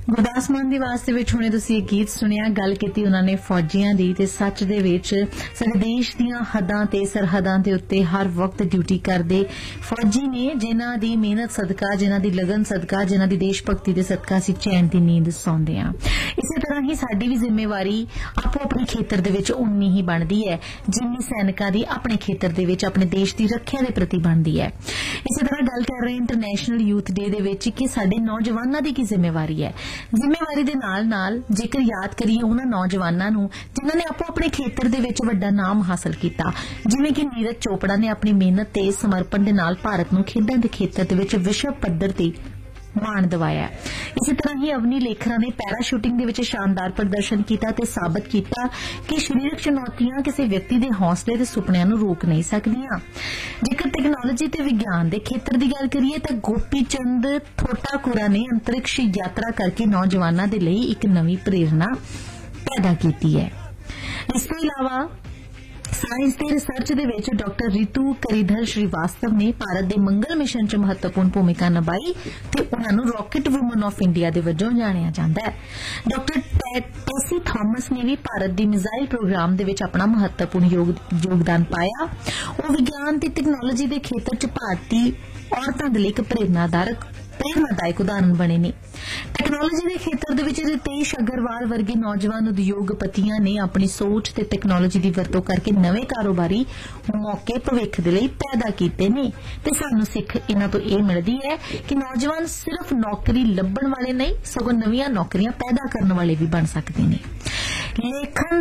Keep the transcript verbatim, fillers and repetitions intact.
ਗੁਰਦਾਸ ਮਾਨ ਦੀ ਆਵਾਜ਼ ਦੇ ਵਿੱਚ ਹੁਣੇ ਤੁਸੀਂ ਇਹ ਗੀਤ ਸੁਣਿਆ। ਗੱਲ ਕੀਤੀ ਉਹਨਾਂ ਨੇ ਫੌਜੀਆਂ ਦੀ, ਤੇ ਸੱਚ ਦੇ ਵਿੱਚ ਸਾਡੇ ਦੇਸ਼ ਦੀਆਂ ਹੱਦਾਂ ਤੇ ਸਰਹੱਦਾਂ ਦੇ ਉੱਤੇ ਹਰ ਵਕਤ ਡਿਊਟੀ ਕਰਦੇ ਫੌਜੀ ਨੇ, ਜਿਨ੍ਹਾਂ ਦੀ ਮਿਹਨਤ ਸਦਕਾ, ਜਿਨ੍ਹਾਂ ਦੀ ਲਗਨ ਸਦਕਾ, ਜਿਨ੍ਹਾਂ ਦੀ ਦੇਸ਼ ਭਗਤੀ ਦੇ ਸਦਕਾ ਅਸੀਂ ਚੈਨ ਦੀ ਨੀਂਦ ਸੌਂਦੇ ਹਾਂ। ਇਸੇ ਤਰ੍ਹਾਂ ਹੀ ਸਾਡੀ ਵੀ ਜ਼ਿੰਮੇਵਾਰੀ ਆਪੋ ਆਪਣੇ ਖੇਤਰ ਦੇ ਵਿੱਚ ਉਨੀ ਹੀ ਬਣਦੀ ਹੈ ਜਿੰਨੀ ਸੈਨਿਕਾਂ ਦੀ ਆਪਣੇ ਖੇਤਰ ਦੇ ਵਿੱਚ ਆਪਣੇ ਦੇਸ਼ ਦੀ ਰੱਖਿਆ ਦੇ ਪ੍ਰਤੀ ਬਣਦੀ ਹੈ। ਇਸੇ ਤਰ੍ਹਾਂ ਗੱਲ ਕਰ ਰਹੇ ਇੰਟਰਨੈਸ਼ਨਲ ਯੂਥ ਡੇ ਦੇ ਵਿੱਚ ਕਿ ਸਾਡੇ ਨੌਜਵਾਨਾਂ ਦੀ ਕੀ ਜ਼ਿੰਮੇਵਾਰੀ ਹੈ। ਜ਼ਿੰਮੇਵਾਰੀ ਦੇ ਨਾਲ ਨਾਲ ਜੇਕਰ ਯਾਦ ਕਰੀਏ ਉਹਨਾਂ ਨੌਜਵਾਨਾਂ ਨੂੰ ਜਿਨ੍ਹਾਂ ਨੇ ਆਪੋ ਆਪਣੇ ਖੇਤਰ ਦੇ ਵਿੱਚ ਵੱਡਾ ਨਾਮ ਹਾਸਲ ਕੀਤਾ, ਜਿਵੇਂ ਕਿ ਨੀਰਜ ਚੋਪੜਾ ਨੇ ਆਪਣੀ ਮਿਹਨਤ ਤੇ ਸਮਰਪਣ ਦੇ ਨਾਲ ਭਾਰਤ ਨੂੰ ਖੇਡਾਂ ਦੇ ਖੇਤਰ ਦੇ ਵਿੱਚ ਵਿਸ਼ਵ ਪੱਧਰ ਤੇ ਮਾਣ ਦਿਵਾਇਆ। ਇਸੇ ਤਰ੍ਹਾਂ ਹੀ ਅਵਨੀ ਲੇਖਰਾ ਨੇ ਪੈਰਾ ਸ਼ੂਟਿੰਗ ਦੇ ਵਿੱਚ ਸ਼ਾਨਦਾਰ ਪ੍ਰਦਰਸ਼ਨ ਕੀਤਾ ਤੇ ਸਾਬਤ ਕੀਤਾ ਕਿ ਸਰੀਰਕ ਚੁਣੌਤੀਆਂ ਕਿਸੇ ਵਿਅਕਤੀ ਦੇ ਹੌਸਲੇ ਤੇ ਸੁਪਨਿਆਂ ਨੂੰ ਰੋਕ ਨਹੀਂ ਸਕਦੀਆਂ। ਜੇਕਰ ਟੈਕਨੋਲੋਜੀ ਤੇ ਵਿਗਿਆਨ ਦੇ ਖੇਤਰ ਦੀ ਗੱਲ ਕਰੀਏ ਤਾਂ ਗੋਪੀ ਚੰਦ ਥੋਟਾਕੁਰਾ ਨੇ ਅੰਤਰਿਕਸ਼ ਯਾਤਰਾ ਕਰਕੇ ਨੌਜਵਾਨਾਂ ਦੇ ਲਈ ਇੱਕ ਨਵੀਂ ਪ੍ਰੇਰਣਾ ਪੈਦਾ ਕੀਤੀ ਹੈ। ਇਸ ਤੋਂ ਇਲਾਵਾ ਸਾਇੰਸ ਤੇ ਰਿਸਰਚ ਦੇ ਵਿੱਚ ਡਾਕਟਰ ਰਿਤੂ ਕਰੀਧਰ ਸ਼੍ਰੀਵਾਸਤਵ ਨੇ ਭਾਰਤ ਦੇ ਮੰਗਲ ਮਿਸ਼ਨ 'ਚ ਮਹੱਤਵਪੂਰਨ ਭੂਮਿਕਾ ਨਿਭਾਈ ਤੇ ਉਹਨਾਂ ਨੂੰ ਰਾਕਟ ਵੂਮਨ ਆਫ ਇੰਡੀਆ ਦੇ ਵਜੋਂ ਜਾਣਿਆ ਜਾਂਦਾ ਹੈ। ਡਾਕਟਰ ਟੈਸੀ ਥਾਮਸ ਨੇ ਵੀ ਭਾਰਤ ਦੀ ਮਿਜ਼ਾਈਲ ਪ੍ਰੋਗਰਾਮ ਦੇ ਵਿੱਚ ਆਪਣਾ ਮਹੱਤਵਪੂਰਨ ਯੋਗਦਾਨ ਪਾਇਆ। ਉਹ ਵਿਗਿਆਨ ਤੇ ਟੈਕਨੋਲੋਜੀ ਦੇ ਖੇਤਰ 'ਚ ਭਾਰਤੀ ਔਰਤਾਂ ਦੇ ਲਈ ਇੱਕ ਪ੍ਰੇਰਨਾਦਾਇਕ ਪ੍ਰੇਰਨਾਦਾਇਕ ਉਦਾਹਰਨ ਬਣੇ ਨੇ। ਟੈਕਨੋਲੋਜੀ ਦੇ ਖੇਤਰ ਦੇ ਵਿੱਚ ਰਿਤੇਸ਼ ਅਗਰਵਾਲ ਵਰਗੇ ਨੌਜਵਾਨ ਉਦਯੋਗਪਤੀਆਂ ਨੇ ਆਪਣੀ ਸੋਚ ਤੇ ਟੈਕਨੋਲੋਜੀ ਦੀ ਵਰਤੋਂ ਕਰਕੇ ਨਵੇਂ ਕਾਰੋਬਾਰੀ ਮੌਕੇ ਭਵਿੱਖ ਦੇ ਲਈ ਪੈਦਾ ਕੀਤੇ ਨੇ ਤੇ ਸਾਨੂੰ ਸਿੱਖ ਇਹਨਾਂ ਤੋਂ ਇਹ ਮਿਲਦੀ ਹੈ ਕਿ ਨੌਜਵਾਨ ਸਿਰਫ ਨੌਕਰੀ ਲੱਭਣ ਵਾਲੇ ਨਹੀਂ, ਸਗੋਂ ਨਵੀਆਂ ਨੌਕਰੀਆਂ ਪੈਦਾ ਕਰਨ ਵਾਲੇ ਵੀ ਬਣ ਸਕਦੇ ਨੇ। ਲੇਖਨ